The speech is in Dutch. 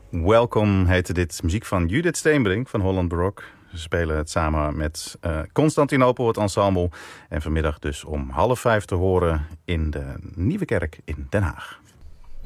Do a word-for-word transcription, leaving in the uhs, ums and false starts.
Welkom heette dit, muziek van Judith Steenbrink van Holland Barok. Ze spelen het samen met uh, Constantinopel, het ensemble. En vanmiddag dus om half vijf te horen in de Nieuwe Kerk in Den Haag.